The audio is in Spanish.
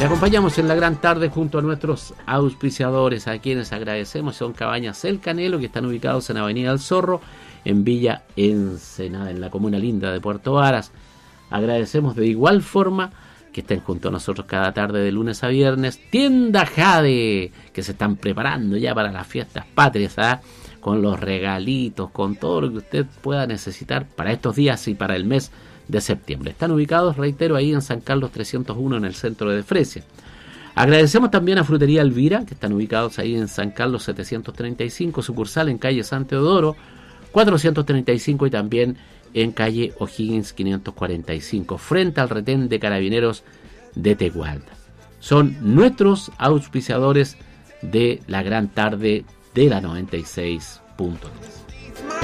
Le acompañamos en la gran tarde junto a nuestros auspiciadores, a quienes agradecemos. Son Cabañas El Canelo, que están ubicados en Avenida El Zorro, en Villa Ensenada, en la comuna linda de Puerto Varas. Agradecemos de igual forma que estén junto a nosotros cada tarde de lunes a viernes. Tienda Jade, que se están preparando ya para las fiestas patrias, ¿ah? Con los regalitos, con todo lo que usted pueda necesitar para estos días y para el mes de septiembre. Están ubicados, reitero, ahí en San Carlos 301, en el centro de Fresia. Agradecemos también a Frutería Elvira, que están ubicados ahí en San Carlos 735, sucursal en calle San Teodoro 435 y también en calle O'Higgins 545, frente al retén de Carabineros de Tegualda. Son nuestros auspiciadores de la gran tarde de la 96.3.